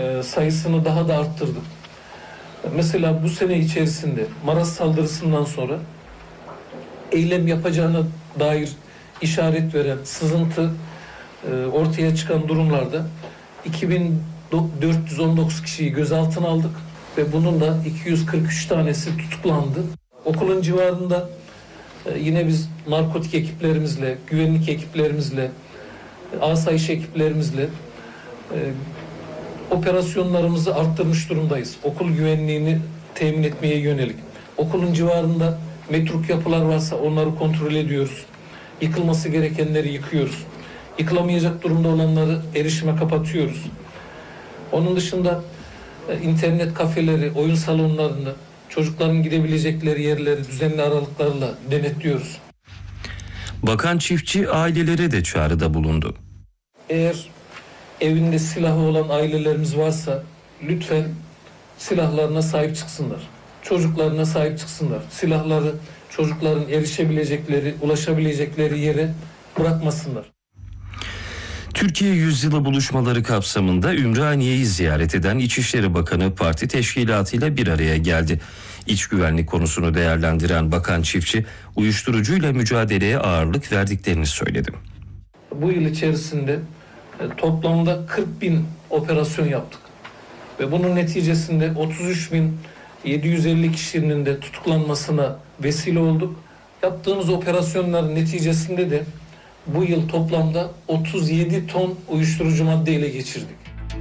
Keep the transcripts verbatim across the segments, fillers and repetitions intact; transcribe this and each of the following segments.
e, sayısını daha da arttırdık. Mesela bu sene içerisinde Maraş saldırısından sonra eylem yapacağına dair işaret veren, sızıntı e, ortaya çıkan durumlarda iki bin dört yüz on dokuz kişiyi gözaltına aldık ve bunun da iki yüz kırk üç tanesi tutuklandı. Okulun civarında e, yine biz narkotik ekiplerimizle, güvenlik ekiplerimizle, asayiş ekiplerimizle e, operasyonlarımızı arttırmış durumdayız. Okul güvenliğini temin etmeye yönelik. Okulun civarında metruk yapılar varsa onları kontrol ediyoruz. Yıkılması gerekenleri yıkıyoruz. Yıkılamayacak durumda olanları erişime kapatıyoruz. Onun dışında e, internet kafeleri, oyun salonlarını, çocukların gidebilecekleri yerleri düzenli aralıklarla denetliyoruz. Bakan Çiftçi ailelere de çağrıda bulundu. Eğer evinde silahı olan ailelerimiz varsa lütfen silahlarına sahip çıksınlar. Çocuklarına sahip çıksınlar. Silahları çocukların erişebilecekleri, ulaşabilecekleri yere bırakmasınlar. Türkiye Yüzyılı buluşmaları kapsamında Ümraniye'yi ziyaret eden İçişleri Bakanı parti teşkilatıyla bir araya geldi. İç güvenlik konusunu değerlendiren Bakan Çiftçi, uyuşturucuyla mücadeleye ağırlık verdiklerini söyledi. Bu yıl içerisinde toplamda kırk bin operasyon yaptık. Ve bunun neticesinde otuz üç bin yedi yüz elli kişinin de tutuklanmasına vesile olduk. Yaptığımız operasyonların neticesinde de bu yıl toplamda otuz yedi ton uyuşturucu madde ele geçirdik.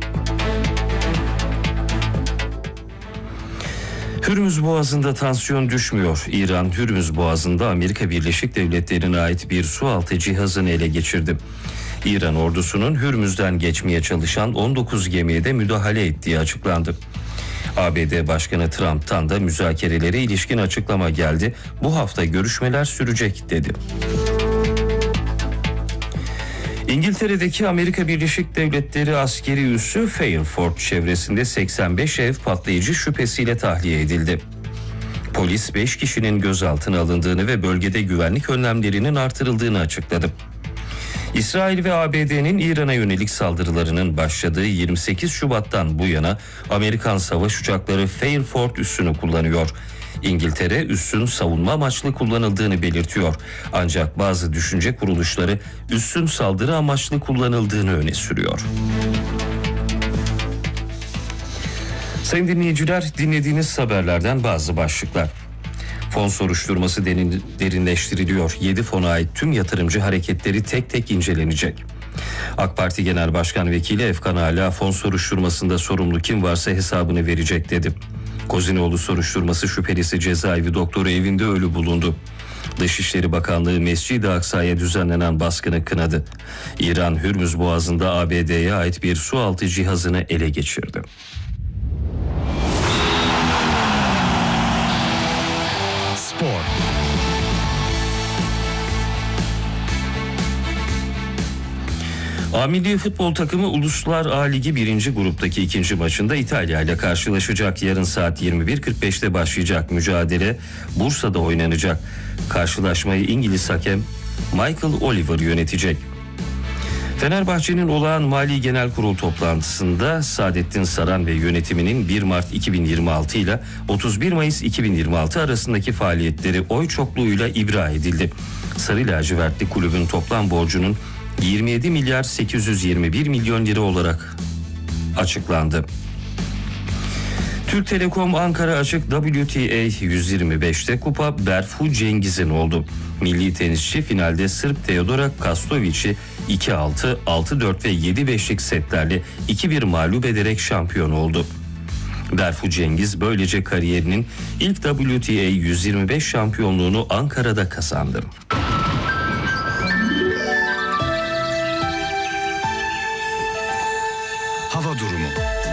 Hürmüz Boğazı'nda tansiyon düşmüyor. İran, Hürmüz Boğazı'nda Amerika Birleşik Devletleri'ne ait bir sualtı cihazını ele geçirdi. İran ordusunun Hürmüz'den geçmeye çalışan on dokuz gemiye de müdahale ettiği açıklandı. A B D Başkanı Trump'tan da müzakerelere ilişkin açıklama geldi. Bu hafta görüşmeler sürecek dedi. İngiltere'deki Amerika Birleşik Devletleri askeri üssü Fairford çevresinde seksen beş ev patlayıcı şüphesiyle tahliye edildi. Polis beş kişinin gözaltına alındığını ve bölgede güvenlik önlemlerinin artırıldığını açıkladı. İsrail ve A B D'nin İran'a yönelik saldırılarının başladığı yirmi sekiz Şubat'tan bu yana Amerikan savaş uçakları Fairford üssünü kullanıyor. İngiltere üssün savunma amaçlı kullanıldığını belirtiyor. Ancak bazı düşünce kuruluşları üssün saldırı amaçlı kullanıldığını öne sürüyor. Sayın dinleyiciler, dinlediğiniz haberlerden bazı başlıklar. Fon soruşturması derinleştiriliyor. yedi fona ait tüm yatırımcı hareketleri tek tek incelenecek. AK Parti Genel Başkan Vekili Efkan Ala fon soruşturmasında sorumlu kim varsa hesabını verecek dedi. Kozinoğlu soruşturması şüphelisi cezaevi doktoru evinde ölü bulundu. Dışişleri Bakanlığı Mescid-i Aksa'ya düzenlenen baskını kınadı. İran Hürmüz Boğazı'nda A B D'ye ait bir sualtı cihazını ele geçirdi. Spor. A Milli Futbol takımı Uluslar A Ligi birinci gruptaki ikinci maçında İtalya ile karşılaşacak. Yarın saat yirmi bir kırk beşte başlayacak mücadele Bursa'da oynanacak. Karşılaşmayı İngiliz hakem Michael Oliver yönetecek. Fenerbahçe'nin olağan Mali Genel Kurul toplantısında Saadettin Saran ve yönetiminin bir Mart iki bin yirmi altı ile otuz bir Mayıs iki bin yirmi altı arasındaki faaliyetleri oy çokluğuyla ibra edildi. Sarı lacivertli kulübün toplam borcunun yirmi yedi milyar sekiz yüz yirmi bir milyon lira olarak açıklandı. Türk Telekom Ankara Açık W T A yüz yirmi beşte kupa Berfu Cengiz'in oldu. Milli tenisçi finalde Sırp Teodora Kastovic'i iki altı, altı dört ve yedi beşlik setlerle iki bir mağlup ederek şampiyon oldu. Berfu Cengiz böylece kariyerinin ilk W T A yüz yirmi beş şampiyonluğunu Ankara'da kazandı. Hava durumu.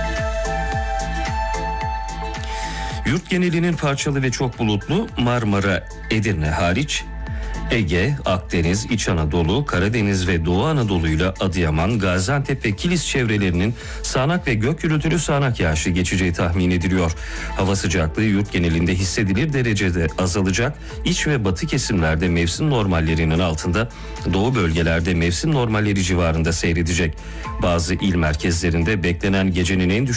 Yurt genelinin parçalı ve çok bulutlu, Marmara, Edirne hariç Ege, Akdeniz, İç Anadolu, Karadeniz ve Doğu Anadolu'yla Adıyaman, Gaziantep ve Kilis çevrelerinin sağanak ve gök gürültülü sağanak yağışı geçeceği tahmin ediliyor. Hava sıcaklığı yurt genelinde hissedilir derecede azalacak. İç ve batı kesimlerde mevsim normallerinin altında, doğu bölgelerde mevsim normalleri civarında seyredecek. Bazı il merkezlerinde beklenen gecenin en düşük